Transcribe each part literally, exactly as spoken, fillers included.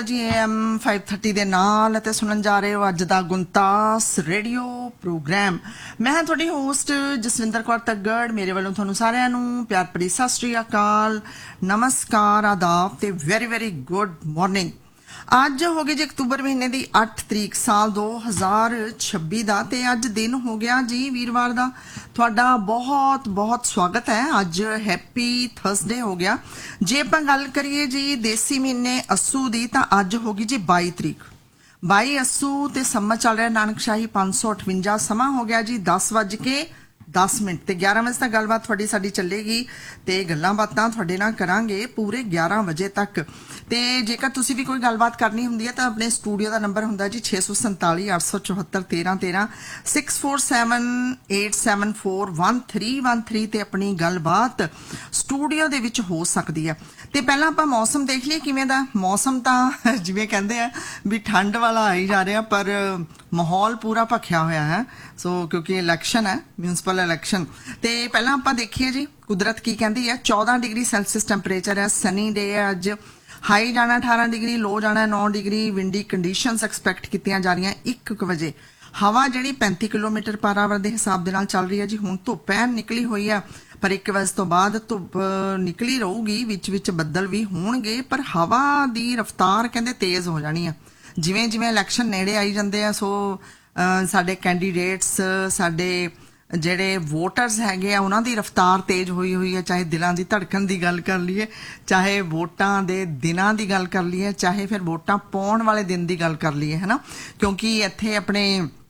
G M five thirty ਦੇ ਨਾਲ ਅਤੇ ਸੁਣਨ ਜਾ ਰਹੇ ਹੋ ਅੱਜ ਦਾ ਗੁੰਤਾਸ ਰੇਡੀਓ ਪ੍ਰੋਗਰਾਮ। ਮੈਂ ਹਾਂ ਤੁਹਾਡੀ ਹੋਸਟ ਜਸਵਿੰਦਰ ਕੌਰ ਤੱਗੜ। ਮੇਰੇ ਵੱਲੋਂ ਤੁਹਾਨੂੰ ਸਾਰਿਆਂ ਨੂੰ ਪਿਆਰ ਭਰੀ ਸਤਿ ਸ਼੍ਰੀ ਅਕਾਲ, ਨਮਸਕਾਰ, ਆਦਾਬ ਤੇ ਵੈਰੀ ਵੈਰੀ ਗੁੱਡ ਮਾਰਨਿੰਗ। ਅੱਜ ਹੋ ਗਈ ਜੀ ਅਕਤੂਬਰ ਮਹੀਨੇ ਦੀ ਅੱਠ ਤਰੀਕ ਸਾਲ ਦੋ ਹਜ਼ਾਰ ਛੱਬੀ ਦਾ ਤੇ ਅੱਜ ਦਿਨ ਹੋ ਗਿਆ ਜੀ ਵੀਰਵਾਰ ਦਾ। ਤੁਹਾਡਾ ਬਹੁਤ ਬਹੁਤ ਸਵਾਗਤ ਹੈ। ਅੱਜ ਹੈਪੀ ਥਰਸਡੇ ਹੋ ਗਿਆ। ਜੇ ਆਪਾਂ ਗੱਲ ਕਰੀਏ ਜੀ ਦੇਸੀ ਮਹੀਨੇ ਅੱਸੂ ਦੀ ਤਾਂ ਅੱਜ ਹੋ ਗਈ ਜੀ ਬਾਈ ਤਰੀਕ, ਬਾਈ ਅੱਸੂ ਤੇ ਸਮਾਂ ਚੱਲ ਰਿਹਾ ਨਾਨਕਸ਼ਾਹੀ ਪੰਜ ਸੌ ਅਠਵੰਜਾ। ਸਮਾਂ ਹੋ ਗਿਆ ਜੀ ਦਸ ਵੱਜ ਕੇ ਦਸ ਮਿੰਟ ਤੇ ਗਿਆਰਾਂ ਵਜੇ ਤੱਕ ਗੱਲਬਾਤ ਤੁਹਾਡੀ ਸਾਡੀ ਚੱਲੇਗੀ ਤੇ ਗੱਲਾਂ ਬਾਤਾਂ ਤੁਹਾਡੇ ਨਾਲ ਕਰਾਂਗੇ ਪੂਰੇ ਗਿਆਰਾਂ ਵਜੇ ਤੱਕ। ਤੇ ਜੇਕਰ ਤੁਸੀਂ ਵੀ ਕੋਈ ਗੱਲਬਾਤ ਕਰਨੀ ਹੁੰਦੀ ਹੈ ਤਾਂ ਆਪਣੇ ਸਟੂਡੀਓ ਦਾ ਨੰਬਰ ਹੁੰਦਾ ਜੀ ਛੇ ਸੌ ਸੰਤਾਲੀ ਅੱਠ ਸੌ ਚੁਹੱਤਰ ਤੇਰਾਂ ਤੇਰਾਂ six four seven eight seven four one three one three ਤੇ ਆਪਣੀ ਗੱਲਬਾਤ ਸਟੂਡੀਓ ਦੇ ਵਿੱਚ ਹੋ ਸਕਦੀ ਹੈ। ਤੇ ਪਹਿਲਾਂ ਆਪਾਂ ਮੌਸਮ ਦੇਖ ਲਈਏ ਕਿਵੇਂ ਦਾ। ਮੌਸਮ ਤਾਂ ਜਿਵੇਂ ਕਹਿੰਦੇ ਆ ਵੀ ਠੰਡ ਵਾਲਾ ਆਈ ਜਾ ਰਿਹਾ ਪਰ ਮਾਹੌਲ ਪੂਰਾ ਭਖਿਆ ਹੋਇਆ ਹੈ। ਸੋ ਕਿਉਂਕਿ ਇਲੈਕਸ਼ਨ ਹੈ, ਮਿਊਨਿਸਪਲ ਇਲੈਕਸ਼ਨ। ਤੇ ਪਹਿਲਾਂ ਆਪਾਂ ਦੇਖੀਏ ਜੀ ਕੁਦਰਤ ਕੀ ਕਹਿੰਦੀ ਹੈ। ਚੌਦਾਂ ਡਿਗਰੀ ਸੈਲਸੀਅਸ ਟੈਂਪਰੇਚਰ ਹੈ, ਸਨੀ ਡੇ ਹੈ ਅੱਜ। ਹਾਈ ਜਾਣਾ ਅਠਾਰਾਂ ਡਿਗਰੀ, ਲੋ ਜਾਣਾ ਨੌ ਡਿਗਰੀ। ਵਿੰਡੀ ਕੰਡੀਸ਼ਨਸ ਐਕਸਪੈਕਟ ਕੀਤੀਆਂ ਜਾ ਰਹੀਆਂ ਇੱਕ ਕੁ ਵਜੇ। ਹਵਾ ਜਿਹੜੀ ਪੈਂਤੀ ਕਿਲੋਮੀਟਰ ਪਰ ਆਵਰ ਦੇ ਹਿਸਾਬ ਦੇ ਨਾਲ ਚੱਲ ਰਹੀ ਹੈ ਜੀ। ਹੁਣ ਧੁੱਪ ਐਨ ਨਿਕਲੀ ਹੋਈ ਆ ਪਰ ਇੱਕ ਵਜੇ ਤੋਂ ਬਾਅਦ ਧੁੱਪ ਨਿਕਲੀ ਰਹੂਗੀ, ਵਿੱਚ ਵਿੱਚ ਬੱਦਲ ਵੀ ਹੋਣਗੇ ਪਰ ਹਵਾ ਦੀ ਰਫ਼ਤਾਰ ਕਹਿੰਦੇ ਤੇਜ਼ ਹੋ ਜਾਣੀ ਆ ਜਿਵੇਂ ਜਿਵੇਂ ਇਲੈਕਸ਼ਨ ਨੇੜੇ ਆਈ ਜਾਂਦੇ ਆ। ਸੋ ਸਾਡੇ ਕੈਂਡੀਡੇਟਸ, ਸਾਡੇ ਜਿਹੜੇ ਵੋਟਰਸ ਹੈਗੇ ਆ ਉਹਨਾਂ ਦੀ ਰਫ਼ਤਾਰ ਤੇਜ਼ ਹੋਈ ਹੋਈ ਹੈ। ਚਾਹੇ ਦਿਲਾਂ ਦੀ ਧੜਕਣ ਦੀ ਗੱਲ ਕਰ ਲਈਏ, ਚਾਹੇ ਵੋਟਾਂ ਦੇ ਦਿਨਾਂ ਦੀ ਗੱਲ ਕਰ ਲਈਏ, ਚਾਹੇ ਫਿਰ ਵੋਟਾਂ ਪਾਉਣ ਵਾਲੇ ਦਿਨ ਦੀ ਗੱਲ ਕਰ ਲਈਏ, ਹੈ ਨਾ। ਕਿਉਂਕਿ ਇੱਥੇ ਆਪਣੇ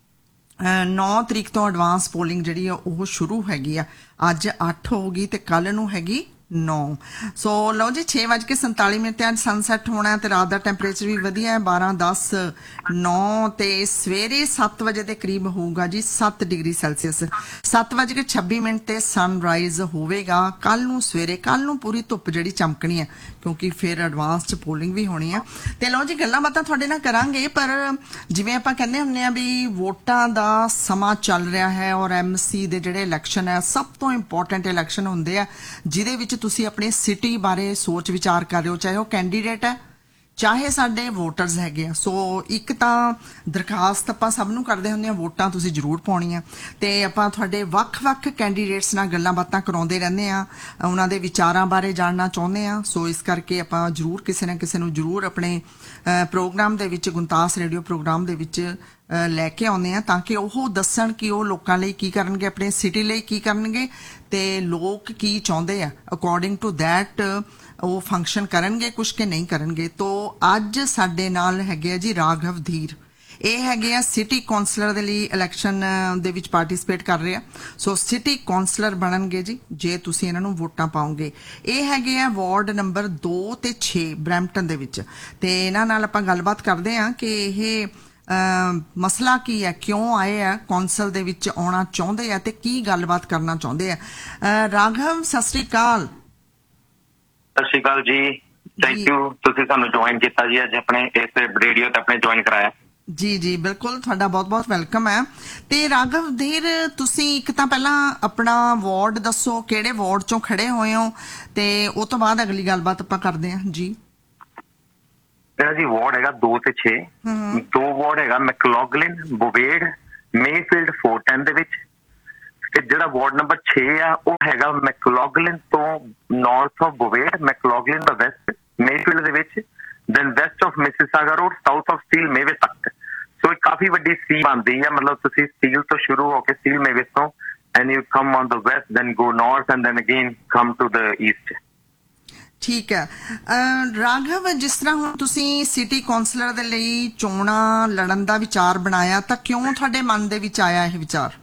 ਨੌ ਤਰੀਕ ਤੋਂ ਐਡਵਾਂਸ ਪੋਲਿੰਗ ਜਿਹੜੀ ਆ ਉਹ ਸ਼ੁਰੂ ਹੈਗੀ ਆ। ਅੱਜ ਅੱਠ ਹੋਊਗੀ ਤੇ ਕੱਲ ਨੂੰ ਹੈਗੀ ਨੌ। ਸੋ ਲਓ ਜੀ ਛੇ ਵੱਜ ਕੇ ਸੰਤਾਲੀ ਮਿੰਟ ਤੇ ਅੱਜ ਸਨਸੈਟ ਹੋਣਾ ਤੇ ਰਾਤ ਦਾ ਟੈਂਪਰੇਚਰ ਵੀ ਵਧੀਆ ਹੈ ਬਾਰਾਂ ਦਸ ਨੌ ਤੇ ਸਵੇਰੇ ਸੱਤ ਵਜੇ ਦੇ ਕਰੀਬ ਹੋਊਗਾ ਜੀ ਸੱਤ ਡਿਗਰੀ ਸੈਲਸੀਅਸ। ਸੱਤ ਵੱਜ ਕੇ ਛੱਬੀ ਮਿੰਟ ਤੇ ਸਨਰਾਈਜ਼ ਹੋਵੇਗਾ ਕੱਲ ਨੂੰ ਸਵੇਰੇ। ਕੱਲ ਨੂੰ ਪੂਰੀ ਧੁੱਪ ਜਿਹੜੀ ਚਮਕਣੀ ਹੈ ਕਿਉਂਕਿ ਫਿਰ ਐਡਵਾਂਸ ਚ ਪੋਲਿੰਗ ਵੀ ਹੋਣੀ ਹੈ। ਤੇ ਲਓ ਜੀ ਗੱਲਾਂ ਬਾਤਾਂ ਤੁਹਾਡੇ ਨਾਲ ਕਰਾਂਗੇ ਪਰ ਜਿਵੇਂ ਆਪਾਂ ਕਹਿੰਦੇ ਹੁੰਦੇ ਆ ਵੀ ਵੋਟਾਂ ਦਾ ਸਮਾਂ ਚੱਲ ਰਿਹਾ ਹੈ ਔਰ ਐਮ ਸੀ ਦੇ ਜਿਹੜੇ ਇਲੈਕਸ਼ਨ ਹੈ ਸਭ ਤੋਂ ਇੰਪੋਰਟੈਂਟ ਇਲੈਕਸ਼ਨ ਹੁੰਦੇ ਆ ਜਿਹਦੇ ਵਿੱਚ ਤੁਸੀਂ ਆਪਣੀ ਸਿਟੀ ਬਾਰੇ ਸੋਚ ਵਿਚਾਰ ਕਰ ਰਹੇ ਹੋ, ਚਾਹੇ ਉਹ ਕੈਂਡੀਡੇਟ ਹੈ ਚਾਹੇ ਸਾਡੇ ਵੋਟਰਸ ਹੈਗੇ ਆ। ਸੋ ਇੱਕ ਤਾਂ ਦਰਖਾਸਤ ਆਪਾਂ ਸਭ ਨੂੰ ਕਰਦੇ ਹੁੰਦੇ ਆ, ਵੋਟਾਂ ਤੁਸੀਂ ਜ਼ਰੂਰ ਪਾਉਣੀਆਂ ਤੇ ਆਪਾਂ ਤੁਹਾਡੇ ਵੱਖ-ਵੱਖ ਕੈਂਡੀਡੇਟਸ ਨਾਲ ਗੱਲਾਂ ਬਾਤਾਂ ਕਰਾਉਂਦੇ ਰਹਿੰਦੇ ਆ, ਉਹਨਾਂ ਦੇ ਵਿਚਾਰਾਂ ਬਾਰੇ ਜਾਣਨਾ ਚਾਹੁੰਦੇ ਆ। ਸੋ ਇਸ ਕਰਕੇ ਆਪਾਂ ਜ਼ਰੂਰ ਕਿਸੇ ਨਾ ਕਿਸੇ ਨੂੰ ਜ਼ਰੂਰ ਆਪਣੇ ਪ੍ਰੋਗਰਾਮ ਦੇ ਵਿੱਚ, ਗੁੰਤਾਸ ਰੇਡੀਓ ਪ੍ਰੋਗਰਾਮ ਦੇ ਵਿੱਚ ਲੈ ਕੇ ਆਉਂਦੇ ਆ ਤਾਂ ਕਿ ਉਹ ਦੱਸਣ ਕਿ ਉਹ ਲੋਕਾਂ ਲਈ ਕੀ ਕਰਨਗੇ, ਆਪਣੇ ਸਿਟੀ ਲਈ ਕੀ ਕਰਨਗੇ ਤੇ ਲੋਕ ਕੀ ਚਾਹੁੰਦੇ ਆ। ਅਕੋਰਡਿੰਗ ਟੂ ਦੈਟ ਉਹ ਫੰਕਸ਼ਨ ਕਰਨਗੇ ਕੁਛ ਕਿ ਨਹੀਂ ਕਰਨਗੇ। ਤੋ ਅੱਜ ਸਾਡੇ ਨਾਲ ਹੈਗੇ ਆ ਜੀ ਰਾਘਵ ਧੀਰ। ਇਹ ਹੈਗੇ ਆ ਸਿਟੀ ਕੌਂਸਲਰ ਦੇ ਲਈ ਇਲੈਕਸ਼ਨ ਦੇ ਵਿੱਚ ਪਾਰਟਿਸਿਪੇਟ ਕਰ ਰਹੇ ਆ। ਸੋ ਸਿਟੀ ਕੌਂਸਲਰ ਬਣਨਗੇ ਜੀ ਜੇ ਤੁਸੀਂ ਇਹਨਾਂ ਨੂੰ ਵੋਟਾਂ ਪਾਓਗੇ। ਇਹ ਹੈਗੇ ਆ ਵਾਰਡ ਨੰਬਰ ਦੋ ਤੇ ਛੇ ਬਰੈਂਪਟਨ ਦੇ ਵਿੱਚ। ਤੇ ਇਹਨਾਂ ਨਾਲ ਆਪਾਂ ਗੱਲਬਾਤ ਕਰਦੇ ਆ ਕਿ ਇਹ ਮਸਲਾ ਕੀ ਹੈ, ਕਿਉਂ ਆਏ ਆ ਕੌਂਸਲ ਦੇ ਵਿੱਚ, ਆਉਣਾ ਚਾਹੁੰਦੇ ਆ ਤੇ ਕੀ ਗੱਲਬਾਤ ਕਰਨਾ ਚਾਹੁੰਦੇ ਆ। ਰਾਘਵ ਸਤਿ ਸ੍ਰੀ ਅਕਾਲ। ਸਤਿ ਸ਼੍ਰੀ ਅਕਾਲ ਜੀ, ਥੈਂਕ ਯੂ ਤੁਸੀਂ ਸਾਨੂੰ ਜੁਆਇਨ ਕੀਤਾ ਜੀ ਅੱਜ ਆਪਣੇ ਇਸ ਰੇਡੀਓ ਤੇ ਆਪਣੇ ਜੁਆਇਨ ਕਰਾਇਆ। ਜੀ ਜੀ ਬਿਲਕੁਲ, ਤੁਹਾਡਾ ਬਹੁਤ ਬਹੁਤ ਵੈਲਕਮ ਹੈ। ਤੇ ਰਾਘਵ ਧੀਰ ਤੁਸੀਂ ਇੱਕ ਤਾਂ ਪਹਿਲਾਂ ਆਪਣਾ ਵਾਰਡ ਦੱਸੋ, ਕਿਹੜੇ ਵਾਰਡ ਚੋਂ ਖੜੇ ਹੋਏ ਹੋ ਤੇ ਉਹ ਤੋਂ ਬਾਅਦ ਅਗਲੀ ਗੱਲਬਾਤ ਆਪਾਂ ਕਰਦੇ ਹਾਂ ਜੀ। ਮੇਰਾ ਜੀ ਵਾਰਡ ਹੈਗਾ ਦੋ ਤੇ ਛੇ। ਦੋ ਵਾਰਡ ਹੈਗਾ ਮੈਕਲੋਗਲਿਨ, ਬੋਵੇਡ, ਮੇਫੀਲਡ ਫੋਰ ਟੈਨ ਦੇ ਵਿੱਚ। ਤੇ ਜਿਹੜਾ ਵਾਰਡ ਨੰਬਰ ਛੇ ਆ ਉਹ ਹੈਗਾ ਮੈਕਲੋਗਲਿਨ ਤੋਂ north of ਬੋਵੇਡ, ਮੈਕਲੋਗਲਿਨ the West, Mayfield ਦੇ ਵਿੱਚ, then West of Mississauga road, south of steel ਮੇਵੇ ਤੱਕ। ਸੋ ਇਹ ਕਾਫੀ ਵੱਡੀ ਸੀ ਬਣਦੀ ਆ, ਮਤਲਬ ਤੁਸੀਂ ਸਟੀਲ ਤੋਂ ਸ਼ੁਰੂ ਹੋ ਕੇ ਸਟੀਲ ਮੇਵੇ ਤੋਂ and you come on the West, then go north and then again come to the East. ਠੀਕ ਹੈ ਰਾਘਵ, ਜਿਸ ਤਰ੍ਹਾਂ ਹੁਣ ਤੁਸੀਂ ਸਿਟੀ ਕੌਂਸਲਰ ਦੇ ਲਈ ਚੋਣਾਂ ਲੜਨ ਦਾ ਵਿਚਾਰ ਬਣਾਇਆ ਤਾਂ ਕਿਉਂ ਤੁਹਾਡੇ ਮਨ ਦੇ ਵਿੱਚ ਆਇਆ ਇਹ ਵਿਚਾਰ?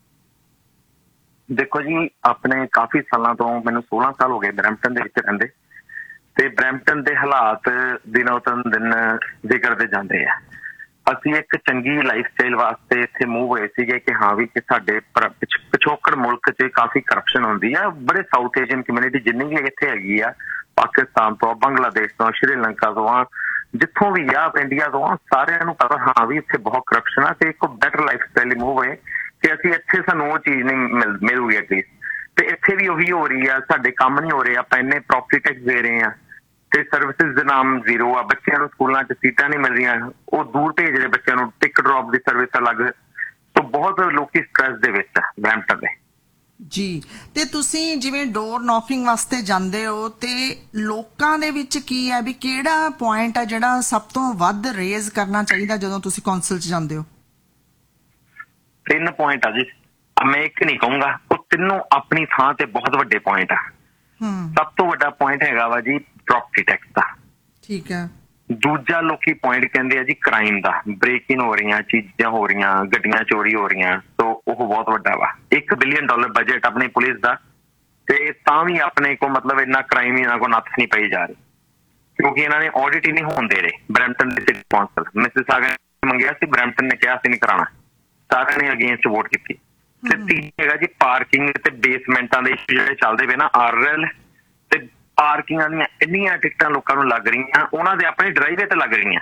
ਦੇਖੋ ਜੀ, ਆਪਣੇ ਕਾਫੀ ਸਾਲਾਂ ਤੋਂ, ਮੈਨੂੰ ਸੋਲਾਂ ਸਾਲ ਹੋ ਗਏ ਬਰੈਂਪਟਨ ਦੇ ਵਿੱਚ ਰਹਿੰਦੇ ਤੇ ਬਰੈਂਪਟਨ ਦੇ ਹਾਲਾਤ ਦਿਨੋਂ ਦਿਨ ਵਿਗੜਦੇ ਜਾਂਦੇ ਆ। ਅਸੀਂ ਇੱਕ ਚੰਗੀ ਲਾਈਫ ਸਟਾਈਲ ਵਾਸਤੇ ਇੱਥੇ ਮੂਵ ਹੋਏ ਸੀਗੇ ਕਿ ਹਾਂ ਵੀ ਕਿ ਸਾਡੇ ਪਿਛੋਕੜ ਮੁਲਕ 'ਚ ਕਾਫੀ ਕਰਪਸ਼ਨ ਹੁੰਦੀ ਆ। ਬੜੇ ਸਾਊਥ ਏਸ਼ੀਅਨ ਕਮਿਊਨਿਟੀ ਜਿੰਨੀ ਵੀ ਇੱਥੇ ਹੈਗੀ ਆ, ਪਾਕਿਸਤਾਨ ਤੋਂ, ਬੰਗਲਾਦੇਸ਼ ਤੋਂ, ਸ਼੍ਰੀਲੰਕਾ ਤੋਂ ਆ, ਜਿੱਥੋਂ ਵੀ ਆ, ਇੰਡੀਆ ਤੋਂ ਆ, ਸਾਰਿਆਂ ਨੂੰ ਪਤਾ ਹਾਂ ਵੀ ਇੱਥੇ ਬਹੁਤ ਕਰਪਸ਼ਨ ਆ ਤੇ ਇੱਕ ਬੈਟਰ ਲਾਈਫ ਸਟਾਈਲ ਮੂਵ ਹੋਏ ਕਿ ਅਸੀਂ ਇੱਥੇ ਸਾਨੂੰ ਉਹ ਚੀਜ਼ ਨਹੀਂ ਮਿਲ ਮਿਲੂਗੀ ਐਟਲੀਸਟ। ਤੇ ਇੱਥੇ ਵੀ ਉਹੀ ਹੋ ਰਹੀ ਆ, ਸਾਡੇ ਕੰਮ ਨਹੀਂ ਹੋ ਰਹੇ, ਆਪਾਂ ਇੰਨੇ ਪ੍ਰੋਪਰਟੀ ਟੈਕਸ ਦੇ ਰਹੇ ਆ ਤੇ ਸਰਵਿਸਿਜ਼ ਦੇ ਨਾਮ ਜ਼ੀਰੋ ਆ। ਬੱਚਿਆਂ ਨੂੰ ਸਕੂਲਾਂ 'ਚ ਸੀਟਾਂ ਨਹੀਂ ਮਿਲ ਰਹੀਆਂ, ਉਹ ਦੂਰ ਭੇਜ ਰਹੇ ਬੱਚਿਆਂ ਨੂੰ, ਟਿਕਟ ਡ੍ਰੌਪ ਦੀ ਸਰਵਿਸ ਅਲੱਗ। ਸੋ ਬਹੁਤ ਲੋਕੀ ਸਟ੍ਰੈਸ ਦੇ ਵਿੱਚ ਆ ਬਰੈਂਪਟਨ ਦੇ। ਜੀ, ਤੇ ਤੁਸੀਂ ਜਿਵੇਂ ਡੋਰ ਨੌਕਿੰਗ ਵਾਸਤੇ ਜਾਂਦੇ ਹੋ ਤੇ ਲੋਕਾਂ ਦੇ ਵਿੱਚ ਕੀ ਹੈ ਵੀ ਕਿਹੜਾ ਪੁਆਇੰਟ ਹੈ ਜਿਹੜਾ ਸਭ ਤੋਂ ਵੱਧ ਰੇਜ਼ ਕਰਨਾ ਚਾਹੀਦਾ ਜਦੋਂ ਤੁਸੀਂ ਕੌਂਸਲ 'ਚ ਜਾਂਦੇ ਹੋ? ਤਿੰਨ ਪੁਆਇੰਟ ਆ ਜੀ, ਮੈਂ ਇੱਕ ਨਹੀਂ ਕਹੂੰਗਾ, ਉਹ ਤਿੰਨੋਂ ਆਪਣੀ ਥਾਂ ਤੇ ਬਹੁਤ ਵੱਡੇ ਪੁਆਇੰਟ ਆ। ਹਮ ਸਭ ਤੋਂ ਵੱਡਾ ਪੁਆਇੰਟ ਹੈਗਾ ਵਾ ਜੀ ਪ੍ਰੋਪਰਟੀ ਟੈਕਸ ਦਾ। ਠੀਕ ਹੈ। ਦੂਜਾ ਲੋਕੀ ਪੁਆਇੰਟ ਕਹਿੰਦੇ ਆ ਜੀ ਕ੍ਰਾਈਮ ਦਾ, ਬ੍ਰੇਕਿੰਗ ਹੋ ਰਹੀਆਂ, ਚੀਜ਼ਾਂ ਹੋ ਰਹੀਆਂ, ਗੱਡੀਆਂ ਚੋਰੀ ਹੋ ਰਹੀਆਂ। ਸੋ ਉਹ ਬਹੁਤ ਵੱਡਾ ਵਾ, ਇੱਕ ਬਿਲੀਅਨ ਡਾਲਰ ਬਜਟ ਆਪਣੀ ਪੁਲਿਸ ਦਾ, ਤੇ ਤਾਂ ਵੀ ਆਪਣੇ ਕੋ ਮਤਲਬ ਇੰਨਾ ਕ੍ਰਾਈਮ ਇਹਨਾਂ ਕੋ ਨੱਥ ਨਹੀਂ ਪਈ ਜਾ ਰਹੀ, ਕਿਉਂਕਿ ਇਹਨਾਂ ਨੇ ਆਡਿਟ ਹੀ ਨਹੀਂ ਹੋਣ ਦੇ ਰਹੇ। ਬਰੈਂਪਟਨ ਦੇ ਸਿਟੀ ਕੌਂਸਲ ਮਿਸਿਸ ਸਾਗਰ ਨੇ ਮੰਗਿਆ ਸੀ, ਬਰੈਂਪਟਨ ਨੇ ਕਿਹਾ ਸੀ ਨਹੀਂ ਕਰਾਉਣਾ, ਸਾਰਿਆਂ ਨੇ ਅਗੇਂਸਟ ਵੋਟ ਕੀਤੀ। ਤੇ ਤੀਜਾ ਹੈਗਾ ਜੀ ਪਾਰਕਿੰਗ ਤੇ ਬੇਸਮੈਂਟਾਂ ਦੇ ਜਿਹੜੇ ਚੱਲਦੇ ਪਏ ਨਾ, ਆਰਐਲ ਤੇ ਪਾਰਕਿੰਗਾਂ ਦੀਆਂ ਇੰਨੀਆਂ ਟਿਕਟਾਂ ਲੋਕਾਂ ਨੂੰ ਲੱਗ ਰਹੀਆਂ, ਉਹਨਾਂ ਦੇ ਆਪਣੇ ਡਰਾਈਵੇ ਤੇ ਲੱਗ ਰਹੀਆਂ।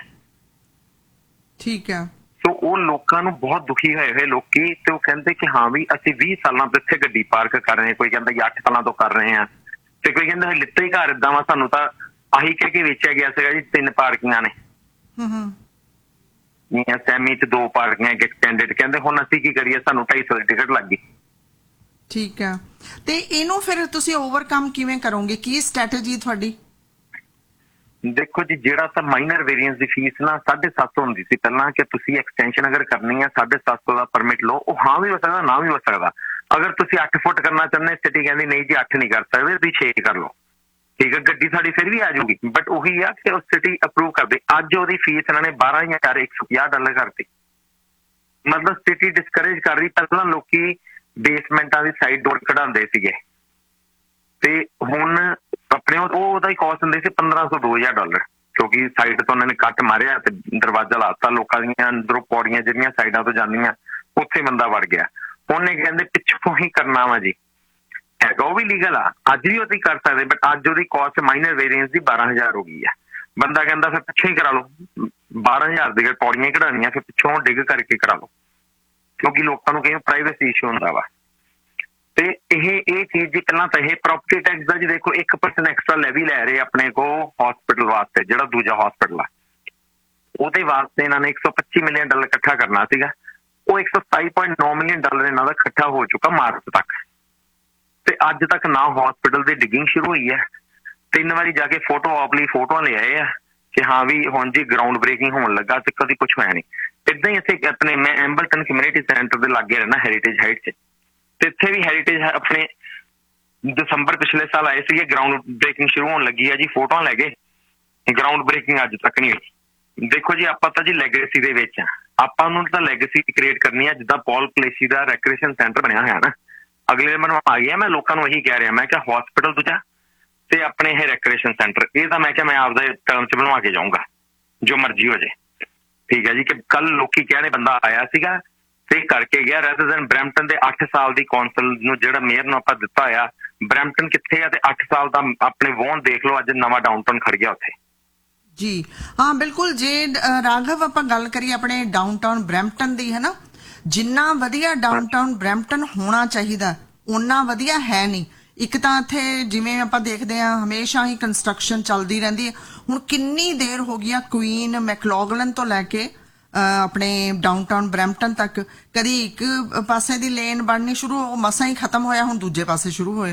ਠੀਕ ਹੈ। ਸੋ ਉਹ ਲੋਕਾਂ ਨੂੰ ਬਹੁਤ ਦੁਖੀ ਹੋਏ ਹੋਏ ਲੋਕੀ, ਤੇ ਉਹ ਕਹਿੰਦੇ ਕਿ ਹਾਂ ਵੀ ਅਸੀਂ ਵੀਹ ਸਾਲਾਂ ਤੋਂ ਇੱਥੇ ਗੱਡੀ ਪਾਰਕ ਕਰ ਰਹੇ ਹਾਂ, ਕੋਈ ਕਹਿੰਦਾ ਕਿ ਅੱਠ ਸਾਲਾਂ ਤੋਂ ਕਰ ਰਹੇ ਆ, ਤੇ ਕੋਈ ਕਹਿੰਦਾ ਲਿੱਤਾ ਹੀ ਘਰ ਏਦਾਂ ਵਾ, ਸਾਨੂੰ ਤਾਂ ਆਹੀ ਕਹਿ ਕੇ ਵੇਚਿਆ ਗਿਆ ਸੀਗਾ ਜੀ ਤਿੰਨ ਪਾਰਕਿੰਗਾਂ ਨੇ। ਹਮ ਹਮ ਸੈਮੀ ਚ ਦੋ ਪਾਰਕਿੰਗਾਂ, ਇੱਕ ਐਕਸਟੈਂਡਡ, ਕਹਿੰਦੇ ਹੁਣ ਅਸੀਂ ਕੀ ਕਰੀਏ, ਸਾਨੂੰ ਢਾਈ ਸੌ ਦੀ ਟਿਕਟ ਲੱਗ ਗਈ। ਠੀਕ ਹੈ, ਤੇ ਇਹਨੂੰ ਫਿਰ ਤੁਸੀਂ ਓਵਰਕਮ ਕਿਵੇਂ ਕਰੋਗੇ? ਕੀ ਸਟ੍ਰੈਟਜੀ ਤੁਹਾਡੀ? ਦੇਖੋ ਜੀ, ਜਿਹੜਾ ਤਾਂ ਮਾਈਨਰ ਵੇਰੀਐਂਸ ਦੀ ਫੀਸ ਨਾ ਸਾਢੇ ਸੱਤ ਸੌ ਹੁੰਦੀ ਸੀ ਪਹਿਲਾਂ, ਕਿ ਤੁਸੀਂ ਐਕਸਟੈਂਸ਼ਨ ਅਗਰ ਕਰਨੀ ਹੈ ਸਾਢੇ ਸੱਤ ਸੌ ਦਾ ਪਰਮਿਟ ਲਓ, ਉਹ ਹਾਂ ਵੀ ਹੋ ਸਕਦਾ ਨਾ ਵੀ ਹੋ ਸਕਦਾ। ਅਗਰ ਤੁਸੀਂ ਅੱਠ ਫੁੱਟ ਕਰਨਾ ਚਾਹੁੰਦੇ, ਸਿਟੀ ਕਹਿੰਦੀ ਨਹੀਂ ਜੀ ਅੱਠ ਨਹੀਂ ਕਰ ਸਕਦੇ, ਤੁਸੀਂ ਛੇ ਕਰ ਲਓ, ਠੀਕ ਹੈ, ਗੱਡੀ ਸਾਡੀ ਫਿਰ ਵੀ ਆ ਜਾਊਗੀ। ਬਟ ਉਹੀ ਆ ਕਿ ਉਹ ਸਿਟੀ ਅਪਰੂਵ ਕਰਦੇ। ਅੱਜ ਉਹਦੀ ਫੀਸ ਇਹਨਾਂ ਨੇ ਬਾਰਾਂ ਹਜ਼ਾਰ ਇੱਕ ਸੌ ਪੰਜਾਹ ਡਾਲਰ ਕਰਤੀ, ਮਤਲਬ ਸਿਟੀ ਡਿਸਕਰੇਜ ਕਰ ਰਹੀ। ਪਹਿਲਾਂ ਲੋਕੀ ਬੇਸਮੈਂਟਾਂ ਦੀ ਸਾਈਡ ਡੋਰ ਕਢਾਉਂਦੇ ਸੀਗੇ, ਤੇ ਹੁਣ ਆਪਣੇ ਉਹ ਉਹਦਾ ਹੀ ਕਾਸਟ ਹੁੰਦੇ ਸੀ ਪੰਦਰਾਂ ਸੌ ਦੋ ਹਜ਼ਾਰ ਡਾਲਰ, ਕਿਉਂਕਿ ਸਾਈਡ ਤੋਂ ਉਹਨਾਂ ਨੇ ਕੱਟ ਮਾਰਿਆ ਤੇ ਦਰਵਾਜ਼ਾ ਲਾਤਾ, ਲੋਕਾਂ ਦੀਆਂ ਅੰਦਰੋਂ ਪੌੜੀਆਂ ਜਿਹੜੀਆਂ ਸਾਈਡਾਂ ਤੋਂ ਜਾਂਦੀਆਂ ਉੱਥੇ ਬੰਦਾ ਵੜ ਗਿਆ। ਉਹਨੇ ਕਹਿੰਦੇ ਪਿੱਛੋਂ ਹੀ ਕਰਨਾ ਵਾ ਜੀ, ਹੈਗਾ ਉਹ ਵੀ ਲੀਗਲ ਆ, ਅੱਜ ਵੀ ਉਹਦੀ ਕਰ ਸਕਦੇ, ਬਟ ਅੱਜ ਉਹਦੀ ਕਾਸਟ ਮਾਈਨਰ ਵੇਰੀਐਂਸ ਦੀ ਬਾਰਾਂ ਹਜ਼ਾਰ ਹੋ ਗਈ ਆ। ਬੰਦਾ ਕਹਿੰਦਾ ਫਿਰ ਪਿੱਛੋਂ ਹੀ ਕਰਾ ਲਓ, ਬਾਰਾਂ ਹਜ਼ਾਰ ਦੀਆਂ ਪੌੜੀਆਂ ਕਢਾਉਣੀਆਂ, ਫਿਰ ਪਿੱਛੋਂ ਡਿੱਗ ਕਰਕੇ ਕਰਾ ਲਓ, ਕਿਉਂਕਿ ਲੋਕਾਂ ਨੂੰ ਕਈ ਪ੍ਰਾਈਵੇਸੀ ਇਸ਼ੂ ਹੁੰਦਾ ਵਾ। ਤੇ ਇਹ ਇਹ ਚੀਜ਼ ਜੀ, ਪਹਿਲਾਂ ਤਾਂ ਇਹ ਪ੍ਰੋਪਰਟੀ ਟੈਕਸ ਦਾ ਜੀ ਦੇਖੋ ਇੱਕ ਪਰਸੈਂਟ ਐਕਸਟਰਾ ਲੈਵੀ ਲੈ ਰਹੇ ਆਪਣੇ ਕੋ ਹਸਪੀਟਲ ਵਾਸਤੇ, ਜਿਹੜਾ ਦੂਜਾ ਹਸਪੀਟਲ ਆ ਉਹਦੇ ਵਾਸਤੇ ਇਹਨਾਂ ਨੇ ਇੱਕ ਸੌ ਪੱਚੀ ਮਿਲੀਅਨ ਡਾਲਰ ਇਕੱਠਾ ਕਰਨਾ ਸੀਗਾ। ਉਹ ਇੱਕ ਸੌ ਸਤਾਈ ਪੁਆਇੰਟ ਨੌ ਮਿਲੀਅਨ ਡਾਲਰ ਇਹਨਾਂ ਦਾ ਇਕੱਠਾ ਹੋ ਚੁੱਕਾ ਮਾਰਚ ਤੱਕ, ਤੇ ਅੱਜ ਤੱਕ ਨਾ ਹਸਪੀਟਲ ਦੀ ਡਿਗਿੰਗ ਸ਼ੁਰੂ ਹੋਈ ਹੈ। ਤਿੰਨ ਵਾਰੀ ਜਾ ਕੇ ਫੋਟੋ ਆਪ ਲਈ ਫੋਟੋਆਂ ਲੈ ਆਏ ਆ ਕਿ ਹਾਂ ਵੀ ਹੁਣ ਜੀ ਗਰਾਊਂਡ ਬ੍ਰੇਕਿੰਗ ਹੋਣ ਲੱਗਾ, ਤੇ ਕਦੀ ਕੁਛ ਹੋਇਆ ਨਹੀਂ। ਏਦਾਂ ਹੀ ਇੱਥੇ ਆਪਣੇ ਮੈਂ ਐਂਬਲਟਨ ਕਮਿਊਨਿਟੀ ਸੈਂਟਰ ਦੇ ਲਾਗੇ ਰਹਿਣਾ, ਹੈਰੀਟੇਜ ਹਾਈਟ 'ਚ, ਤੇ ਇੱਥੇ ਵੀ ਹੈਰੀਟੇਜ ਆਪਣੇ ਦਸੰਬਰ ਪਿਛਲੇ ਸਾਲ ਆਏ ਸੀਗੇ, ਗਰਾਊਂਡ ਬ੍ਰੇਕਿੰਗ ਸ਼ੁਰੂ ਹੋਣ ਲੱਗੀ ਹੈ ਜੀ, ਫੋਟੋਆਂ ਲੈ ਗਏ, ਗਰਾਊਂਡ ਬ੍ਰੇਕਿੰਗ ਅੱਜ ਤੱਕ ਨਹੀਂ ਹੋਈ। ਦੇਖੋ ਜੀ, ਆਪਾਂ ਤਾਂ ਜੀ ਲੈਗੇਸੀ ਦੇ ਵਿੱਚ ਆ, ਆਪਾਂ ਨੂੰ ਤਾਂ ਲੈਗੇਸੀ ਕ੍ਰੀਏਟ ਕਰਨੀ ਹੈ। ਜਿੱਦਾਂ ਪੌਲ ਪਲੇਸੀ ਦਾ ਰੈਕ੍ਰੀਏਸ਼ਨ ਸੈਂਟਰ ਬਣਿਆ ਹੋਇਆ ਨਾ, ਅਗਲੇ ਮੈਨੂੰ ਆ ਗਿਆ, ਮੈਂ ਲੋਕਾਂ ਨੂੰ ਇਹੀ ਕਹਿ ਰਿਹਾ, ਮੈਂ ਕਿਹਾ ਹਸਪੀਟਲ ਦੂਜਾ ਤੇ ਆਪਣੇ ਇਹ ਰੈਕ੍ਰੀਏਸ਼ਨ ਸੈਂਟਰ, ਇਹ ਤਾਂ ਮੈਂ ਕਿਹਾ ਮੈਂ ਆਪਦੇ ਟਰਮ 'ਚ ਬਣਵਾ ਕੇ ਜਾਊਂਗਾ, ਜੋ ਮਰਜ਼ੀ ਹੋ ਜਾਏ, ਠੀਕ ਹੈ ਜੀ। ਕਿ ਕੱਲ ਲੋਕੀ ਕਹਿਣੇ ਬੰਦਾ ਆਇਆ ਸੀਗਾ ਤੇ ਕਰਕੇ ਗਿਆ, ਰੈਦਰ ਦੈਨ ਬਰੈਂਪਟਨ ਦੇ ਅੱਠ ਸਾਲ ਦੀ ਕੌਂਸਲ ਨੂੰ ਜਿਹੜਾ ਮੇਅਰ ਨੂੰ ਆਪਾਂ ਦਿੱਤਾ ਹੋਇਆ, ਬਰੈਂਪਟਨ ਕਿੱਥੇ ਆ, ਤੇ ਅੱਠ ਸਾਲ ਦਾ ਆਪਣੇ ਵੋਨ ਦੇਖ ਲਓ, ਅੱਜ ਨਵਾਂ ਡਾਊਨਟਾਊਨ ਖੜ ਗਿਆ ਉੱਥੇ। ਜੀ ਹਾਂ, ਬਿਲਕੁਲ। ਜੇ ਰਾਘਵ ਆਪਾਂ ਗੱਲ ਕਰੀਏ ਆਪਣੇ ਡਾਊਨਟਾਊਨ ਬਰੈਂਪਟਨ ਦੀ, ਹੈ ਨਾ, ਜਿੰਨਾ ਵਧੀਆ ਡਾਊਨਟਾਊਨ ਬਰੈਂਪਟਨ ਹੋਣਾ ਚਾਹੀਦਾ ਓਨਾ ਵਧੀਆ ਹੈ ਨਹੀਂ। ਇੱਕ ਤਾਂ ਇੱਥੇ ਜਿਵੇਂ ਆਪਾਂ ਦੇਖਦੇ ਹਾਂ ਹਮੇਸ਼ਾ ਹੀ ਕੰਸਟਰਕਸ਼ਨ ਚੱਲਦੀ ਰਹਿੰਦੀ ਹੈ। ਹੁਣ ਕਿੰਨੀ ਦੇਰ ਹੋ ਗਈ ਆ ਕੁਈਨ ਮੈਕਲੌਗਲਨ ਤੋਂ ਲੈ ਕੇ ਆਪਣੇ ਡਾਊਨਟਾਊਨ ਬਰੈਂਪਟਨ ਤੱਕ, ਕਦੀ ਇੱਕ ਪਾਸੇ ਦੀ ਲੇਨ ਬਣਨੀ ਸ਼ੁਰੂ, ਉਹ ਮਸਾਂ ਹੀ ਖਤਮ ਹੋਇਆ, ਹੁਣ ਦੂਜੇ ਪਾਸੇ ਸ਼ੁਰੂ ਹੋਇਆ।